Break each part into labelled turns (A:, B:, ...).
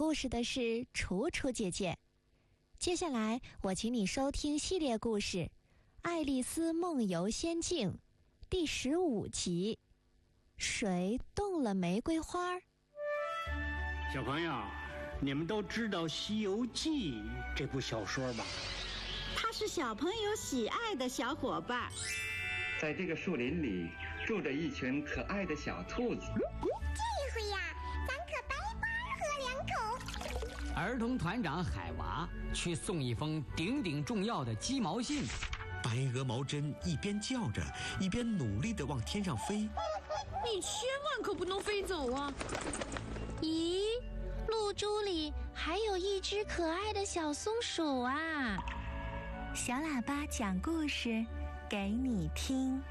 A: 故事的是楚楚姐姐。接下来我请你收听系列故事《爱丽丝梦游仙境》第15集，谁动了玫瑰花？
B: 小朋友，你们都知道《西游记》这部小说吧？
C: 它是小朋友喜爱的小伙伴。
D: 在这个树林里住着一群可爱的小兔子。
E: 这回呀，咱可白花喝2口。
F: 儿童团长海娃去送一封顶顶重要的鸡毛信。
G: 白鹅毛针一边叫着，一边努力地往天上飞。
H: 你千万可不能飞走啊！
A: 咦，露珠里还有一只可爱的小松鼠啊！
I: 小喇叭讲故事给你听。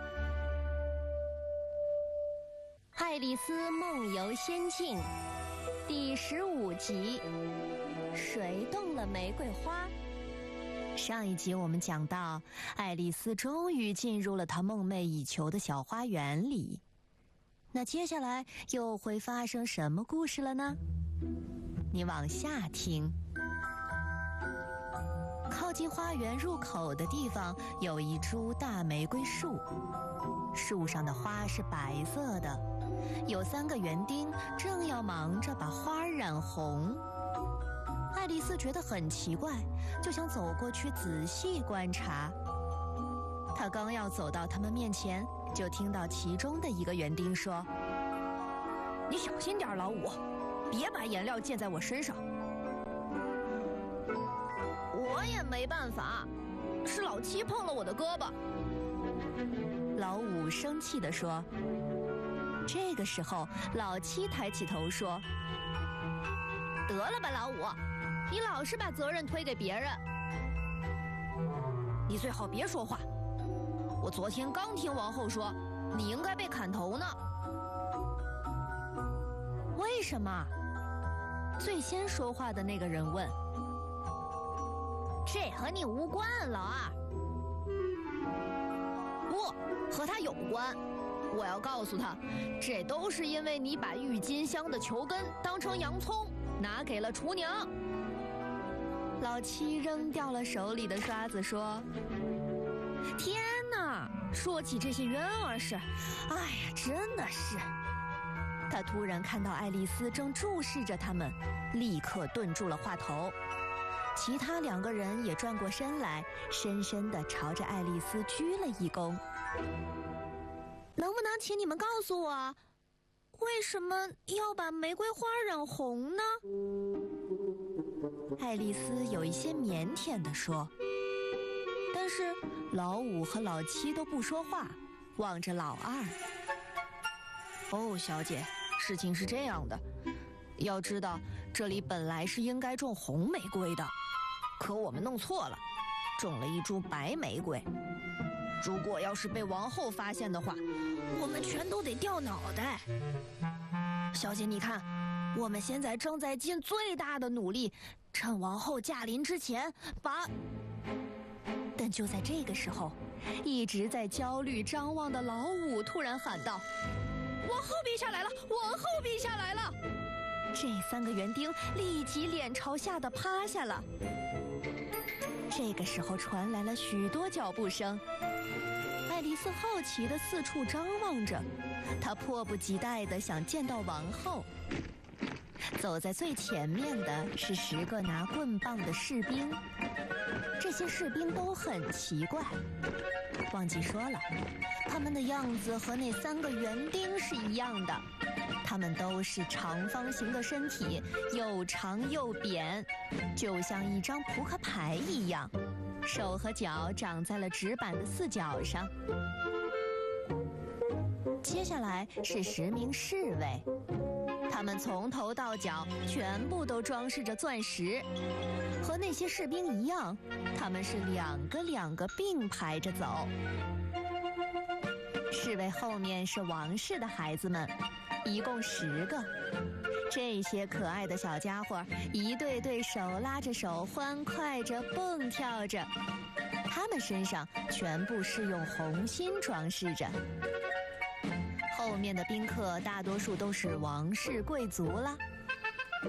A: 爱丽丝梦游仙境第15集，谁动了玫瑰花？上一集我们讲到，爱丽丝终于进入了她梦寐以求的小花园里。那接下来又会发生什么故事了呢？你往下听。靠近花园入口的地方有一株大玫瑰树，树上的花是白色的，有3个园丁正要忙着把花染红。爱丽丝觉得很奇怪，就想走过去仔细观察。她刚要走到他们面前，就听到其中的一个园丁说：“你小心点，老五，别把颜料溅在我身上。”我也没办法，是老七碰了我的胳膊。老五生气地说。这个时候，老七抬起头说：“得了吧，老五，你老是把责任推给别人。你最好别说话。我昨天刚听王后说，你应该被砍头呢。”为什么？最先说话的那个人问。这和你无关，老二。不，和他有关。我要告诉他，这都是因为你把郁金香的球根当成洋葱拿给了厨娘。老七扔掉了手里的刷子说：“天哪，说起这些冤枉事，哎呀，真的是。”他突然看到爱丽丝正注视着他们，立刻顿住了话头。其他2个人也转过身来，深深地朝着爱丽丝鞠了一躬。能不能请你们告诉我，为什么要把玫瑰花染红呢？爱丽丝有一些腼腆地说。但是老五和老七都不说话，望着老二。哦，小姐，事情是这样的，要知道这里本来是应该种红玫瑰的，可我们弄错了，种了一株白玫瑰。如果要是被王后发现的话，我们全都得掉脑袋。小姐，你看，我们现在正在尽最大的努力，趁王后驾临之前把……但就在这个时候，一直在焦虑张望的老五突然喊道：“王后陛下来了！王后陛下来了！”这3个园丁立即脸朝下的趴下了。这个时候传来了许多脚步声。爱丽丝好奇地四处张望着，她迫不及待地想见到王后。走在最前面的是10个拿棍棒的士兵，这些士兵都很奇怪。忘记说了，他们的样子和那3个园丁是一样的，他们都是长方形的身体，又长又扁，就像一张扑克牌一样。手和脚长在了纸板的4角上。接下来是10名侍卫，他们从头到脚全部都装饰着钻石，和那些士兵一样，他们是2个并排着走。侍卫后面是王室的孩子们，一共10个。这些可爱的小家伙一对对手拉着手，欢快着蹦跳着，他们身上全部是用红心装饰着。后面的宾客大多数都是王室贵族了，